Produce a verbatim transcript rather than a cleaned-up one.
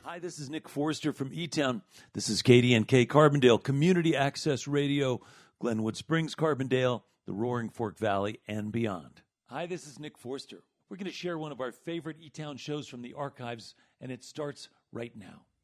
Hi, this is Nick Forster from E-Town. This is K D N K Carbondale, Community Access Radio, Glenwood Springs, Carbondale, the Roaring Fork Valley, and beyond. Hi, this is Nick Forster. We're going to share one of our favorite E-Town shows from the archives, and it starts right now.